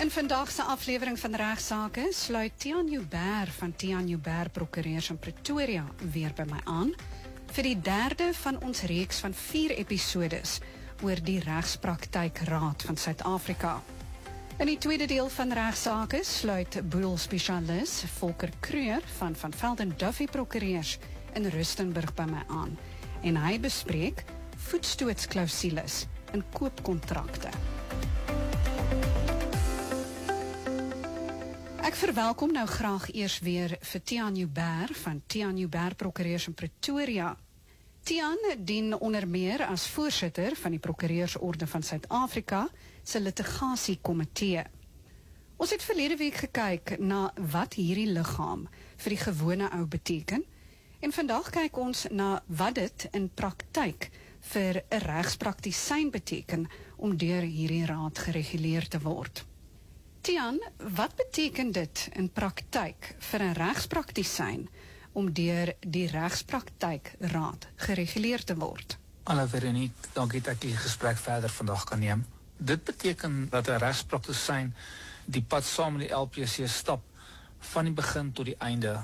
In vandag se aflewering van Regsake sluit Tiaan Joubert van Tiaan Joubert Prokureurs in Pretoria weer by my aan vir die derde van ons reeks van 4 episodes oor die Regspraktykraad van Suid-Afrika. In die tweede deel van Regsake sluit boedelspesialis Volker Kreur van Velden Duffy Prokureurs in Rustenburg by my aan en hy bespreek voetstootsklausules in koopkontrakte. Ek verwelkom nou graag eers weer vir Tiaan Joubert van Tiaan Joubert Prokureurs in Pretoria. Tiaan dien onder meer as voorsitter van die Prokureursorde van Suid-Afrika se litigasiekomitee. Ons het verlede week gekyk na wat hierdie liggaam vir die gewone ou beteken en vandag kyk ons na wat dit in praktyk vir 'n regspraktisyn beteken om deur hierdie raad gereguleer te word. Tiaan, wat beteken dit in praktyk vir 'n regspraktisyn om deur die Regspraktykraad gereguleer te word? Hallo Veronique, dankie dat ek die gesprek verder vandag kan neem. Dit beteken dat 'n regspraktisyn die pad saam met die LPC stap van die begin tot die einde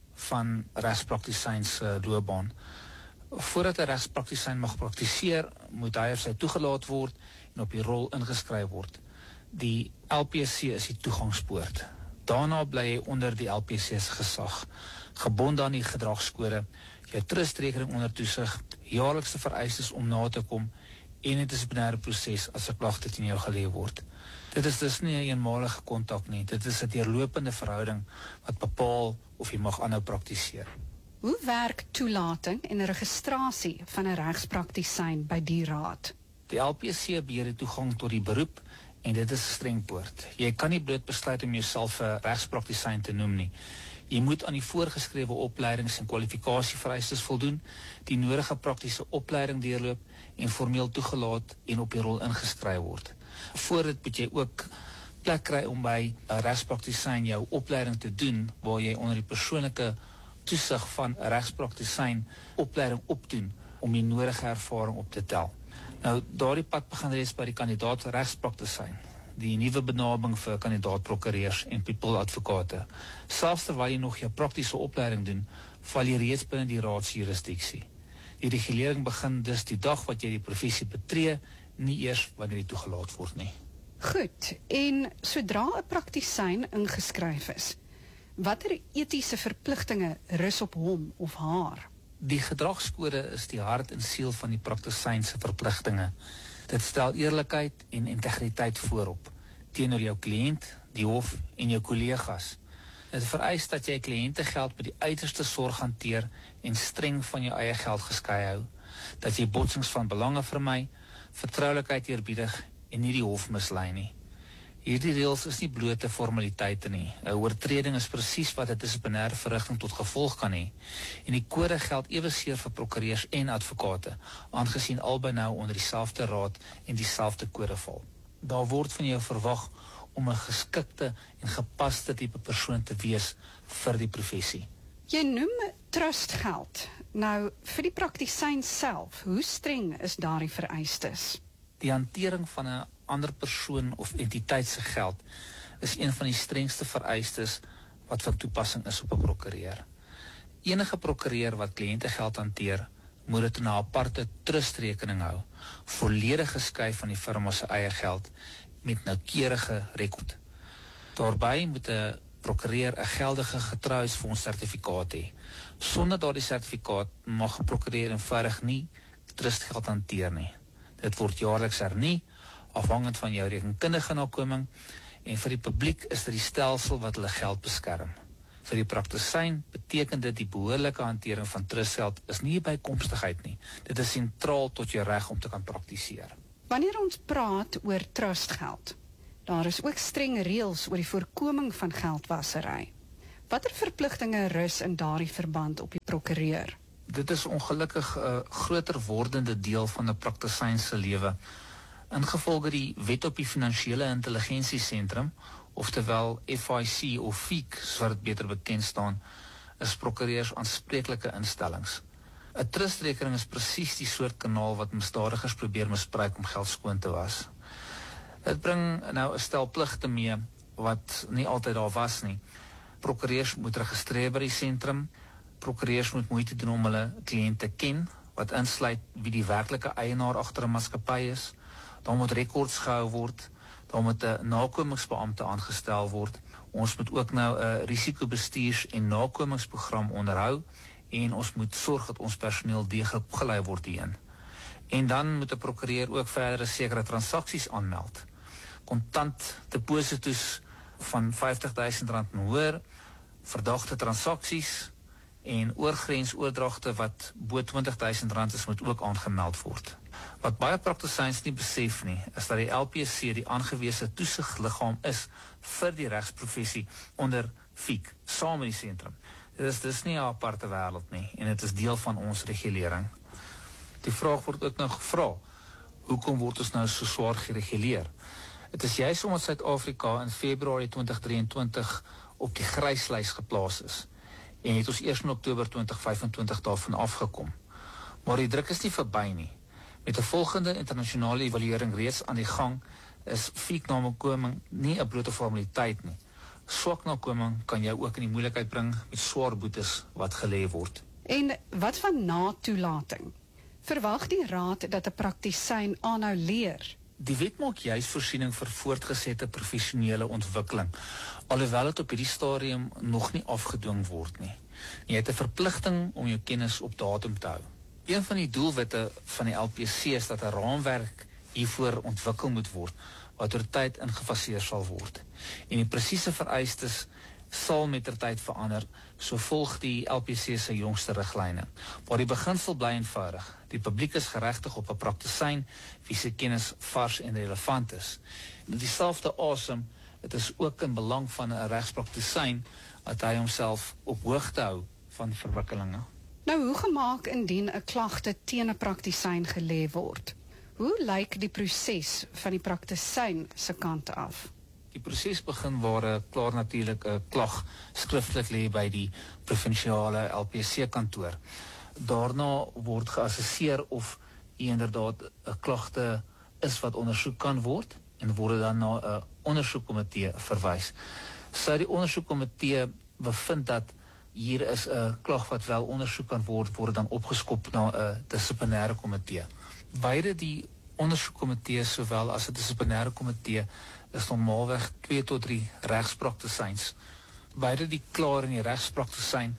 van regspraktisyns se loopbaan. Voordat 'n regspraktisyn mag praktiseer, moet hy of sy toegelaat word en op die rol ingeskryf word. Die LPC is die toegangspoort. Daarna bly hy onder die LPC se gesag, gebonde aan die gedragskode, jou trustrekening onder toesig, jaarlikse vereistes om na te kom en 'n dissiplinêre proses as 'n klagte teen jou gelê word. Dit is dus nie 'n eenmalige kontak nie, dit is 'n deurlopende verhouding wat bepaal of jy mag aanhou praktiseer. Hoe werk toelating en registrasie van 'n regspraktisyn by die raad? Die LPC beheer die toegang tot die beroep en dit is 'n streng poort. Jy kan nie bloot besluit om jouself 'n regspraktisyn te noem nie. Jy moet aan die voorgeskrewe opleidings- en kwalifikasievereistes voldoen, die nodige praktiese opleiding deurloop en formeel toegelaat en op die rol ingeskryf word. Voor dit moet jy ook plek kry om by 'n regspraktisyn jou opleiding te doen, waar jy onder die persoonlike toesig van 'n regspraktisyn opleiding opdoen om die nodige ervaring op te tel. Nou, daardie pad begin reeds by die kandidaat regspraktisyn, die nuwe benaming vir kandidaat-prokureurs en people-advokate. Selfs terwyl jy nog jou praktiese opleiding doen, val jy reeds binne die raadsjurisdiksie. Die regulering begin dus die dag wat jy die professie betree, nie eers wanneer jy toegelaat word nie. Goed, en sodra 'n praktisyn ingeskryf is, watter etiese verpligtinge rus op hom of haar? Die gedragskode is die hart en siel van die praktisyn se verpligtinge. Dit stel eerlikheid en integriteit voorop teenoor jou kliënt, die hof en jou kollegas. Dit vereis dat jy kliëntegeld met die uiterste sorg hanteer en streng van jou eie geld geskei hou, dat jy botsings van belange vermy, vertroulikheid eerbiedig en nie die hof mislei nie. Hierdie reëls is nie blote formaliteite nie. 'n Oortreding is presies wat 'n dissiplinêre verrigting tot gevolg kan hê. En die kode geld ewenseer vir prokureurs en advokate, aangesien albei nou onder dieselfde raad en dieselfde kode val. Daar word van jou verwag om 'n geskikte en gepaste tipe persoon te wees vir die professie. Jy noem trustgeld. Nou, vir die praktisyn self, hoe streng is daardie vereistes? Die hantering van 'n ander persoon of entiteit se geld is een van die strengste vereistes wat van toepassing is op 'n prokureur. Enige prokureur wat kliëntegeld hanteer, moet dit in 'n aparte trustrekening hou, volledig geskei van die firma se eie geld met noukeurige rekord. Daarbey moet 'n prokureur 'n geldige getrouheidsfonds-sertifikaat hê. Sonder daardie sertifikaat mag 'n prokureur eenvoudig nie trustgeld hanteer nie. Dit word jaarliks hernie, afhangend van jou rekenkundige nakoming, en vir die publiek is dit die stelsel wat hulle geld beskerm. Vir die praktisyn beteken dit die behoorlike hantering van trustgeld is nie 'n bykomstigheid nie. Dit is sentraal tot jou reg om te kan praktiseer. Wanneer ons praat oor trustgeld, daar is ook streng reëls oor die voorkoming van geldwasery. Watter verpligtinge rus in daardie verband op die prokureur? Dit is ongelukkig 'n groter wordende deel van 'n praktisyn se lewe. Ingevolge die Wet op die Finansiële Intelligensie Sentrum, oftewel FIC of FIC, soos wat dit beter bekend staan, is prokureurs aanspreeklike instellings. 'n Trustrekening is presies die soort kanaal wat misdadigers probeer misbruik om geld skoon te was. Dit bring nou 'n stel pligte mee wat nie altyd daar was nie. Prokureurs moet registreer by die sentrum. Prokureurs moet moeite doen om hulle kliënte ken, wat insluit wie die werklike eienaar agter 'n maatskappy is. Daar moet rekords gehou word. Daar moet 'n nakomingsbeampte aangestel word. Ons moet ook nou 'n risikobestuurs- en nakomingsprogram onderhou en ons moet sorg dat ons personeel deeglik opgelei word hierin. En dan moet 'n prokureur ook verdere sekere transaksies aanmeld. Kontant depositos van R50.000 en hoër, verdagte transaksies en oorgrensoordragte wat bo R20.000 is, moet ook aangemeld word. Wat baie praktisyns nie besef nie, is dat die LPSC die aangewese toesigliggaam is vir die regsprofessie onder FIK, saam met die sentrum. Dit is nie 'n aparte wêreld nie en dit is deel van ons regulering. Die vraag word ook nou gevra, hoekom word ons nou so swaar gereguleer? Dit is juist omdat Suid-Afrika in Februarie 2023 op die gryslys geplaas is en het ons eers in Oktober 2025 daarvan afgekom. Maar die druk is nie verby nie. Met 'n volgende internasionale evaluering reeds aan die gang, is FIK-nakoming nie 'n blote formaliteit nie. Swak nakoming kan jou ook in die moeilikheid bring met swaar boetes wat gelê word. En wat van na-toelating? Verwag die raad dat 'n praktisyn aanhou leer? Die wet maak juist voorsiening vir voortgesette professionele ontwikkeling, alhoewel dit op hierdie stadium nog nie afgedwing word nie. Jy het 'n verpligting om jou kennis op datum te hou. Een van die doelwitte van die LPSC is dat 'n raamwerk hiervoor ontwikkel moet word, wat oor tyd ingefaseer sal word. En die presiese vereistes sal met ter tyd verander, so volg die LPSC se jongste riglyne. Maar die beginsel bly eenvoudig. Die publiek is geregtig op 'n praktisyn wie se kennis vars en relevant is. Dieselfde asem, dit is ook in belang van 'n regspraktisyn dat hy homself op hoogte hou van verwikkelinge. Nou, hoe gemaak indien 'n klagte teen 'n praktisyn gelê word? Hoe lyk die proses van die praktisyn se kant af? Die proses begin waar klaar natuurlik 'n klag skriftelik lê by die provinsiale LPSC-kantoor. Daarna word geassesseer of inderdaad 'n klagte is wat ondersoek kan word en word dan na 'n ondersoekkomitee verwys. Sou die ondersoekkomitee bevind dat hier is 'n klag wat wel ondersoek kan word, word dan opgeskop na 'n dissiplinêre komitee. Beide die ondersoekkomitee sowel as 'n dissiplinêre komitee is normaalweg 2 tot 3 regspraktisyns. Beide die klaar en die regspraktisyn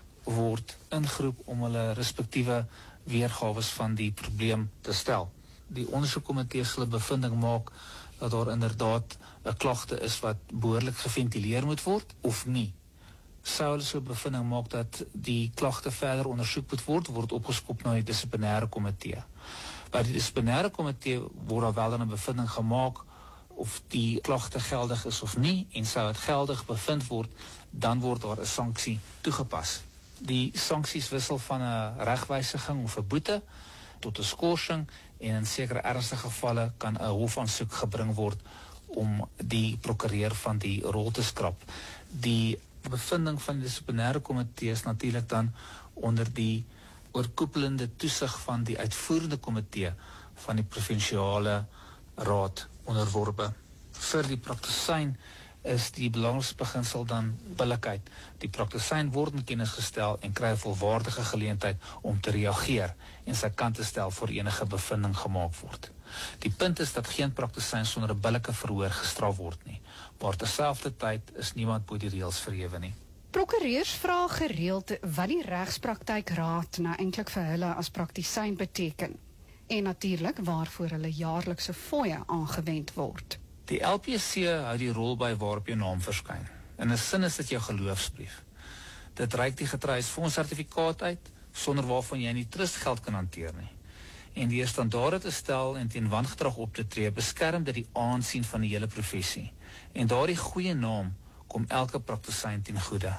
word ingeroep om hulle respektiewe weergawe van die probleem te stel. Die ondersoekkomitee sal 'n bevinding maak dat daar inderdaad 'n klagte is wat behoorlik geventileer moet word of nie. Sou hulle so 'n bevinding maak dat die klagte verder ondersoek moet word opgeskop na die dissiplinêre komitee. By die dissiplinêre komitee word daar wel dan 'n bevinding gemaak of die klagte geldig is of nie, en sou dit geldig bevind word, dan word daar 'n sanksie toegepas. Die sanksies wissel van 'n regwysiging of 'n boete tot 'n skorsing, en in sekere ernstige gevalle kan 'n hofaansoek gebring word om die prokureur van die rol te skrap. Die bevinding van die dissiplinêre komitee is natuurlik dan onder die oorkoepelende toesig van die uitvoerende komitee van die provinsiale raad onderworpe. Vir die praktisyn is die belangrikste beginsel dan billikheid. Die praktisyn word in kennis gestel en kry 'n volwaardige geleentheid om te reageer en sy kant te stel voor enige bevinding gemaak word. Die punt is dat geen praktisyn sonder 'n billike verhoor gestraf word nie, maar terselfdertyd is niemand bo die reëls verhewe nie. Prokureurs vra gereeld wat die regspraktykraad nou eintlik vir hulle as praktisyn beteken, en natuurlik waarvoor hulle jaarlikse fooie aangewend word. Die LPSC hou die rol by waarop jou naam verskyn. In 'n sin is dit jou geloofsbrief. Dit reik die getrouheidsfonds sertifikaat uit, sonder waarvan jy nie trustgeld kan hanteer nie. En deur standaarde te stel en teen wangedrag op te tree, beskerm dit die aansien van die hele professie. En daardie goeie naam kom elke praktisyn ten goeie.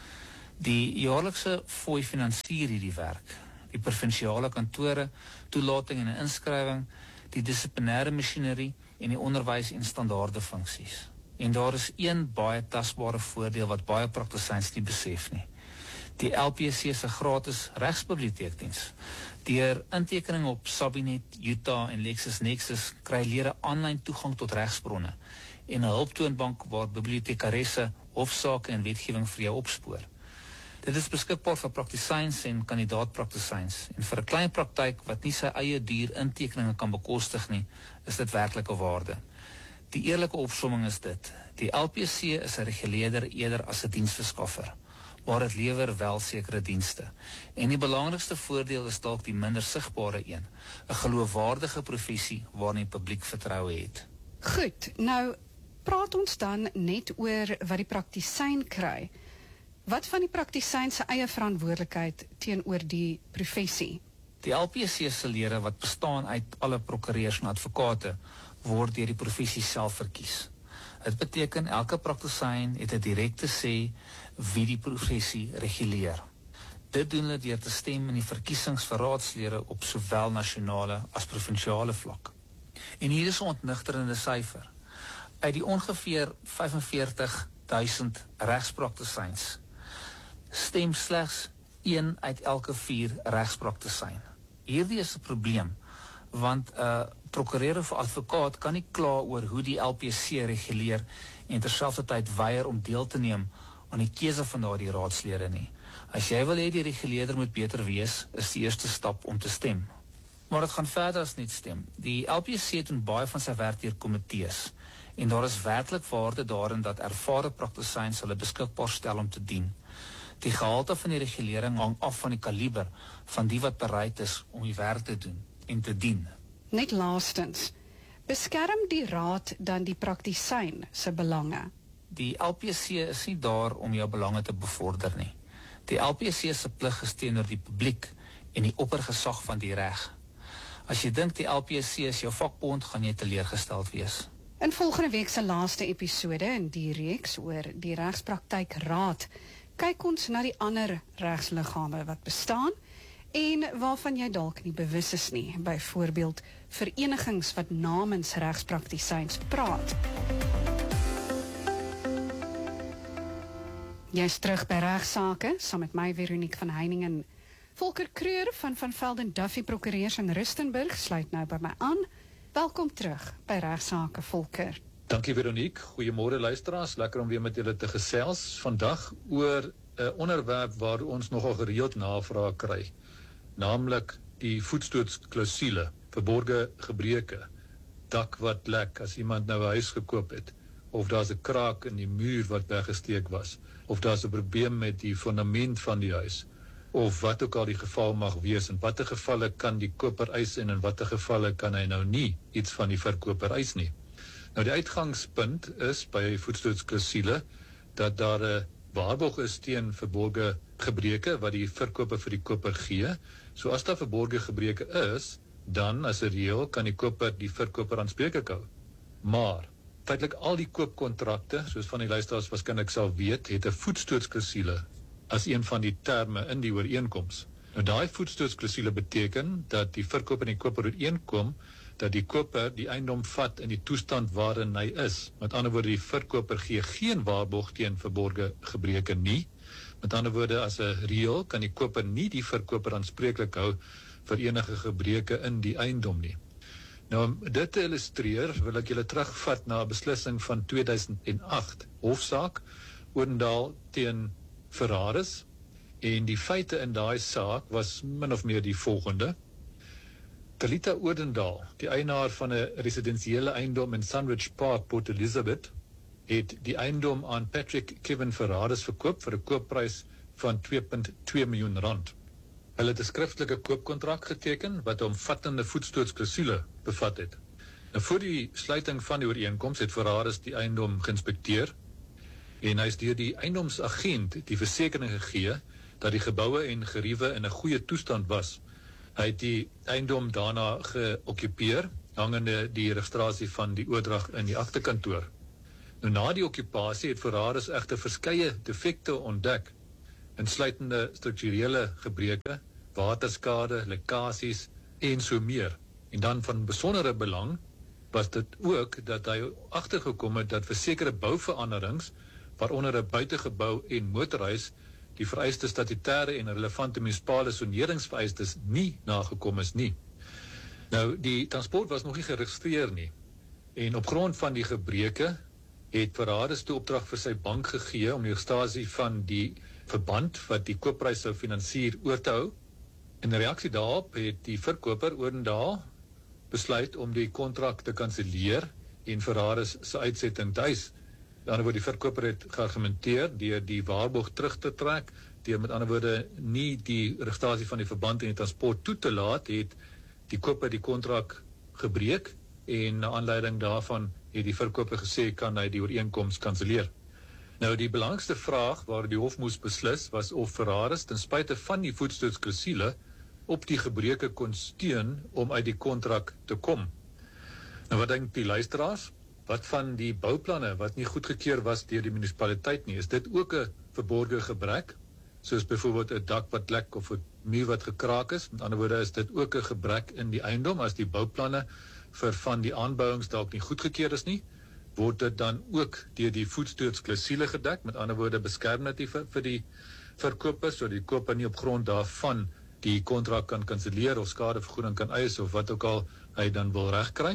Die jaarlikse fooi finansier hierdie werk. Die provinsiale kantore, toelating en inskrywing, die dissiplinêre masjinerie en die onderwys en standaarde funksies. En daar is een baie tasbare voordeel wat baie praktisyns nie besef nie. Die LPC se gratis regsbiblioteekdiens. Deur intekening op Sabinet, Utah en LexisNexis kry lede aanlyn toegang tot regsbronne en 'n hulptoonbank waar bibliotekaresse hofsaake en wetgewing vir jou opspoor. Dit is beskikbaar vir praktisyns en kandidaat-praktisyns en vir 'n klein praktyk wat nie sy eie duur intekeninge kan bekostig nie, is dit werklike waarde. Die eerlike opsomming is dit: die LPC is 'n reguleerder eerder as 'n diensverskaffer, maar dit lewer wel sekere dienste. En die belangrikste voordeel is dalk die minder sigbare een, 'n geloofwaardige professie waarin die publiek vertroue het. Goed, nou praat ons dan net oor wat die praktisyn kry. Wat van die praktisyn se eie verantwoordelikheid teenoor die professie? Die LPC se lede wat bestaan uit alle prokureurs en advokate word deur die professie self verkies. Dit beteken elke praktisyn het 'n direkte sê wie die professie reguleer. Dit doen hulle deur te stem in die verkiesings vir raadslede op sowel nasionale as provinsiale vlak. En hier is 'n ontnigterende syfer. Uit die ongeveer 45.000 regspraktisyns stem slegs 1 uit elke 4 regspraktisyn. Hierdie is 'n probleem, want 'n prokureur of advokaat kan nie kla oor hoe die LPC reguleer en terselfdertyd weier om deel te neem aan die keuse van daardie raadslede nie. As jy wil hê die reguleerder moet beter wees, is die eerste stap om te stem. Maar dit gaan verder as net stem. Die LPC doen baie van sy werk deur komitees en daar is werklik waarde daarin dat ervare praktisyns hulle beskikbaar stel om te dien. Die gehalte van die regulering hang af van die kaliber van die wat bereid is om die werk te doen en te dien. Net laastens, beskerm die raad dan die praktisyn se belange? Die LPC is nie daar om jou belange te bevorder nie. Die LPC se plig is teenoor die publiek en die oppergesag van die reg. As jy dink die LPC is jou vakbond, gaan jy teleurgesteld wees. In volgende week se laaste episode in die reeks oor die regspraktyk raad, kyk ons na die ander regsliggame wat bestaan en waarvan jy dalk nie bewus is nie, byvoorbeeld verenigings wat namens regspraktisyns praat. Jy is terug by Regsake, saam met my Veronique van Heiningen. Volker Kreur van Velden Duffy Prokureurs in Rustenburg sluit nou by my aan. Welkom terug by Regsake, Volker. Dankie Veronique, goeiemôre luisteraars, lekker om weer met julle te gesels vandag oor 'n onderwerp waar ons nogal gereeld navraag kry, naamlik die voetstootsklausule, verborge gebreke, dak wat lek as iemand nou 'n huis gekoop het, of daar's 'n kraak in die muur wat weggesteek was, of daar's 'n probleem met die fondament van die huis, of wat ook al die geval mag wees. In watter gevalle kan die koper eis en in watter gevalle kan hy nou nie iets van die verkoper eis nie. Nou die uitgangspunt is by voetstootsklausule dat daar 'n waarborg is teen verborge gebreke wat die verkoper vir die koper gee. So as daar verborge gebreke is, dan as 'n reël kan die koper die verkoper aanspreeklik hou. Maar feitelik al die koopkontrakte, soos van die luisteraars waarskynlik sal weet, het 'n voetstootsklausule as een van die terme in die ooreenkoms. Nou daai voetstootsklausule beteken dat die verkoper en die koper ooreenkom dat die koper die eiendom vat in die toestand waarin hy is. Met ander woorde, die verkoper gee geen waarborg teen verborge gebreke nie. Met ander woorde, as 'n reël kan die koper nie die verkoper aanspreeklik hou vir enige gebreke in die eiendom nie. Nou om dit te illustreer, wil ek julle terugvat na 'n beslissing van 2008, hofsaak Odendaal teen Ferraris, en die feite in daai saak was min of meer die volgende. Talita Odendaal, die eienaar van 'n residensiële eiendom in Sandwich Park, Port Elizabeth, het die eiendom aan Patrick Kevin Ferraris verkoop vir 'n koopprys van R2.2 miljoen. Hulle het 'n skriftelike koopkontrak geteken wat 'n omvattende voetstootsklausule bevat het. Nou voor die sluiting van die ooreenkoms het Ferraris die eiendom geïnspekteer en hy is deur die eiendomsagent die versekering gegee dat die geboue en geriewe in 'n goeie toestand was. Hy het die eiendom daarna geokkupeer, hangende die registrasie van die oordrag in die aktekantoor. Nou na die okkupasie het Ferraris egter verskeie defekte ontdek, insluitende strukturele gebreke, waterskade, lekkasies en so meer. En dan van besondere belang was dit ook dat hy agtergekom het dat vir sekere bouveranderings, waaronder 'n buitegebou en motorhuis, die vereiste statutêre en relevante munisipale soneringsvereistes nie nagekom is nie. Nou, die transport was nog nie geregistreer nie. En op grond van die gebreke het Ferraris toe opdrag vir sy bank gegee om die registrasie van die verband wat die koopprys sou finansier oor te hou. In reaksie daarop het die verkoper Odendaal besluit om die kontrak te kanselleer en Ferraris se uitsetting te eis. Met ander woorde, die verkoper het geargumenteer deur die waarborg terug te trek, deur met ander woorde nie die registrasie van die verband en die transport toe te laat, het die koper die kontrak gebreek en na aanleiding daarvan het die verkoper gesê kan hy die ooreenkoms kanselleer. Nou die belangrikste vraag waar die hof moes beslis was of Ferraris ten spyte van die voetstootsklausule op die gebreke kon steun om uit die kontrak te kom. Nou wat dink die luisteraars? Wat van die bouplanne wat nie goedgekeur was deur die munisipaliteit nie? Is dit ook 'n verborge gebrek? Soos byvoorbeeld 'n dak wat lek of 'n muur wat gekraak is? Met ander woorde, is dit ook 'n gebrek in die eiendom as die bouplanne vir van die aanbouings dalk nie goedgekeur is nie? Word dit dan ook deur die voetstootsklausule gedek? Met ander woorde, beskerm dit vir die verkoper sodat die koper nie op grond daarvan die kontrak kan kanselleer of skadevergoeding kan eis of wat ook al hy dan wil regkry.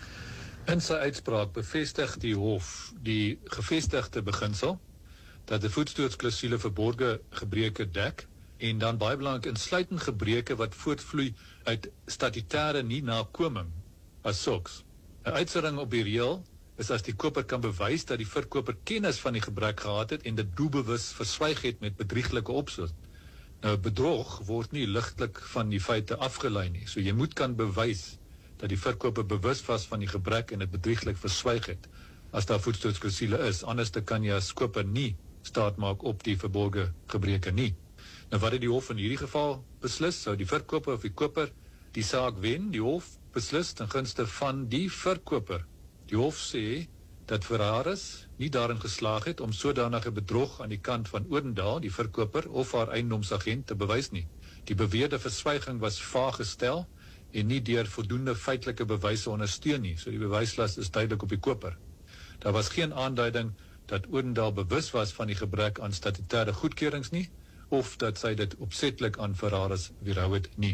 In sy uitspraak bevestig die hof die gevestigde beginsel dat die voetstootsklausule verborge gebreke dek en dan baie belangrik insluitend gebreke wat voortvloei uit statutêre nie nakoming as sulks. 'n Uitsondering op die reël is as die koper kan bewys dat die verkoper kennis van die gebrek gehad het en dit doelbewus verswyg het met bedrieglike opset. Nou, bedrog word nie ligtelik van die feite afgelei nie. So jy moet kan bewys dat die verkoper bewus was van die gebrek en dit bedrieglik verswyg het as daar voetstootsklausule is. Anders kan jy as koper nie staat maak op die verborge gebreke nie. Nou wat het die hof in hierdie geval beslis? Sou die verkoper of die koper die saak wen? Die hof beslis ten gunste van die verkoper. Die hof sê dat Ferraris nie daarin geslaag het om sodanige bedrog aan die kant van Odendaal, die verkoper of haar eiendomsagent te bewys nie. Die beweerde verswyging was vaag gestel en nie deur voldoende feitelike bewyse ondersteun nie. So die bewyslas is duidelik op die koper. Daar was geen aanduiding dat Odendaal bewus was van die gebrek aan statutêre goedkeurings nie of dat sy dit opsetlik aan Ferraris weerhou het nie.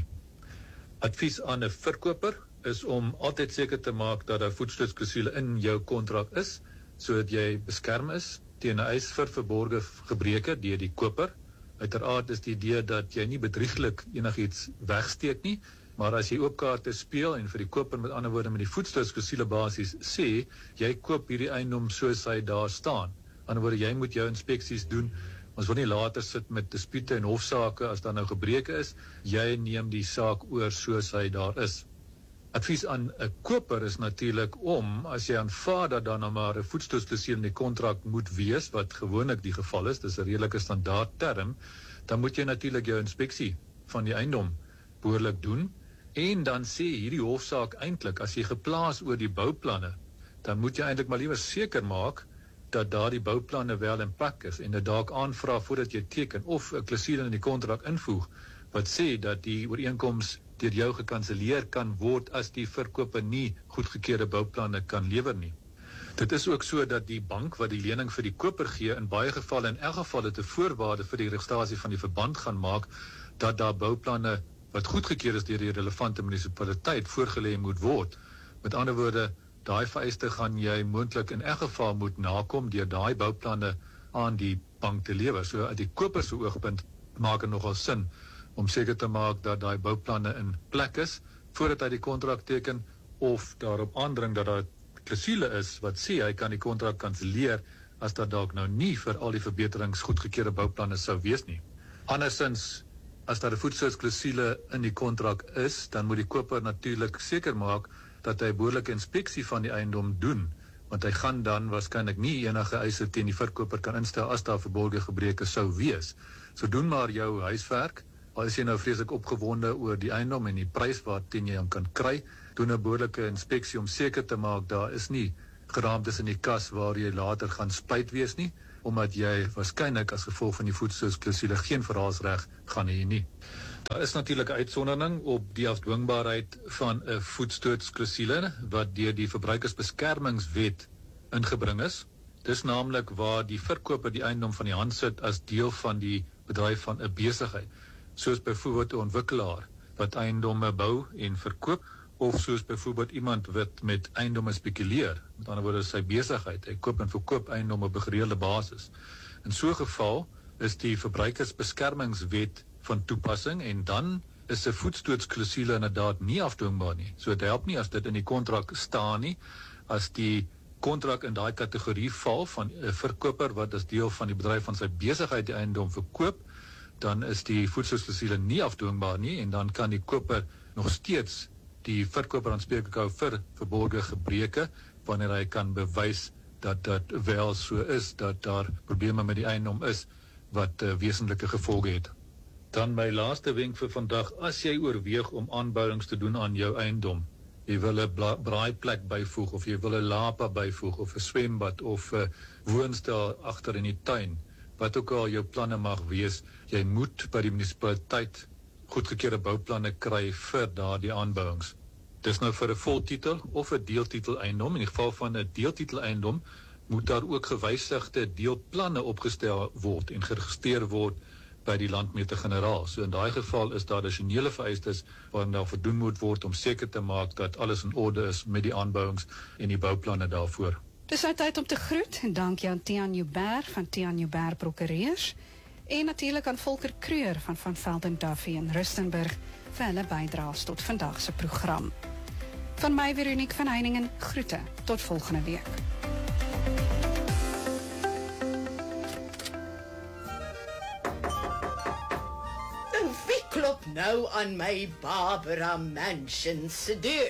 Advies aan 'n verkoper is om altyd seker te maak dat daar voetstootsklausule in jou kontrak is, sodat jy beskerm is teen 'n eis vir verborge gebreke deur die koper. Uiteraard is die idee dat jy nie bedrieglik enigiets wegsteek nie, maar as jy oop kaarte speel en vir die koper met ander woorde met die voetstootsklausule basis sê, jy koop hierdie eiendom soos hy daar staan. Ander woorde, jy moet jou inspeksies doen. Ons wil nie later sit met dispute en hofsaake as daar nou gebreke is. Jy neem die saak oor soos hy daar is. Advies aan 'n koper is natuurlik om, as jy aanvaar dat daar nou maar 'n voetstootsklausule in die kontrak moet wees, wat gewoonlik die geval is, dis 'n redelike standaard term, dan moet jy natuurlik jou inspeksie van die eiendom behoorlik doen. En dan sê hierdie hofsaak eintlik, as jy geplaas oor die bouplanne, dan moet jy eintlik maar liewer seker maak dat daardie bouplanne wel in plek is en dit dalk aanvra voordat jy teken of 'n klausule in die kontrak invoeg wat sê dat die ooreenkoms deur jou gekanselleer kan word as die verkoper nie goedgekeurde bouplanne kan lewer nie. Dit is ook so dat die bank wat die lening vir die koper gee in baie gevalle in elk geval dit 'n voorwaarde vir die registrasie van die verband gaan maak dat daar bouplanne wat goedgekeur is deur die relevante munisipaliteit voorgelê moet word. Met ander woorde, daai vereiste gaan jy moontlik in elk geval moet nakom deur daai bouplanne aan die bank te lewer. So uit die koper se oogpunt maak dit nogal sin om seker te maak dat daai bouplanne in plek is voordat hy die kontrak teken of daarop aandring dat daar 'n klausule is wat sê hy kan die kontrak kanselleer as dat dalk nou nie vir al die verbeterings goedgekeurde bouplanne sou wees nie. Andersins, as daar 'n voetstootsklausule in die kontrak is, dan moet die koper natuurlik seker maak dat hy behoorlike inspeksie van die eiendom doen, want hy gaan dan waarskynlik nie enige eise teen die verkoper kan instel as daar verborgde gebreke sou wees. So doen maar jou huiswerk. Al is jy nou vreeslik opgewonde oor die eiendom en die prys waarteen jy hom kan kry, doen 'n behoorlike inspeksie om seker te maak daar is nie geraamtes in die kas waar jy later gaan spyt wees nie, omdat jy waarskynlik as gevolg van die voetstootsklausule geen verhaalsreg gaan hê nie. Daar is natuurlik 'n uitsondering op die afdwingbaarheid van 'n voetstootsklausule wat deur die Verbruikersbeskermingswet ingebring is. Dis naamlik waar die verkoper die eiendom van die hand sit as deel van die bedryf van 'n besigheid, soos byvoorbeeld 'n ontwikkelaar wat eiendomme bou en verkoop, of soos byvoorbeeld iemand wat met eiendomme spekuleer, met ander woorde sy besigheid, hy koop en verkoop eiendomme op 'n gereelde basis. In so 'n geval is die verbruikersbeskermingswet van toepassing en dan is 'n voetstootsklausule inderdaad nie afdwingbaar nie. So dit help nie as dit in die kontrak staan nie, as die kontrak in daai kategorie val van 'n verkoper wat as deel van die bedryf van sy besigheid die eiendom verkoop, dan is die voetstootsklausule nie afdwingbaar nie en dan kan die koper nog steeds die verkoper aanspreeklik hou vir verborgde gebreke wanneer hy kan bewys dat dit wel so is dat daar probleme met die eiendom is wat wesentlike gevolge het. Dan my laaste wenk vir vandag, as jy oorweeg om aanbouings te doen aan jou eiendom, jy wil 'n braaiplek byvoeg of jy wil 'n lapa byvoeg of 'n swembad of 'n woonstel agter in die tuin, wat ook al jou planne mag wees, jy moet by die munisipaliteit goedgekeurde bouplanne kry vir daardie aanbouings. Dis nou vir 'n voltitel of 'n deeltitel eiendom. In die geval van 'n deeltitel eiendom moet daar ook gewysigde deelplanne opgestel word en geregistreer word by die landmeter-generaal. So in daai geval is daar addisionele vereistes waaraan daar voldoen moet word om seker te maak dat alles in orde is met die aanbouings en die bouplanne daarvoor. Dis nou tyd om te groet en dankie aan Tiaan Joubert van Tiaan Joubert Prokureurs en natuurlik aan Volker Kreur van Velden Duffy in Rustenburg vir hulle bydraes tot vandag se program. Van my Veronique van Heiningen groete tot volgende week. Wie klop nou aan my Barbara Mansion se deur?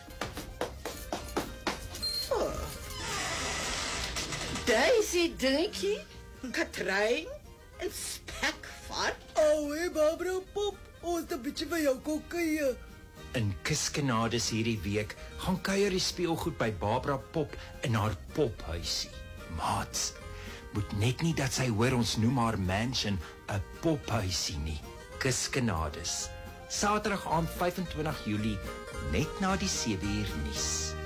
Oh. Daisy dingetjie, Katrein en spekvat. Hey Barbara Pop, ons het 'n bietjie by jou kom kuier. In Kuskenades hierdie week gaan kuier die speelgoed by Barbara Pop in haar pophuisie. Maats, moet net nie dat sy hoor ons noem haar mansion 'n pophuisie nie. Kuskenades. Saterdag aand 25 Julie, net na die 7 uur nuus.